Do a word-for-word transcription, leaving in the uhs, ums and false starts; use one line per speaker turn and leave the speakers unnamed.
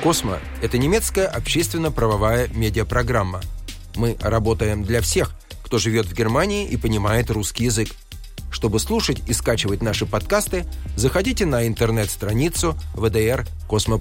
«Космо» — это немецкая общественно-правовая медиапрограмма. Мы работаем для всех, кто живет в Германии и понимает русский язык. Чтобы слушать и скачивать наши подкасты, заходите на интернет-страницу вэ дэ эр Космо.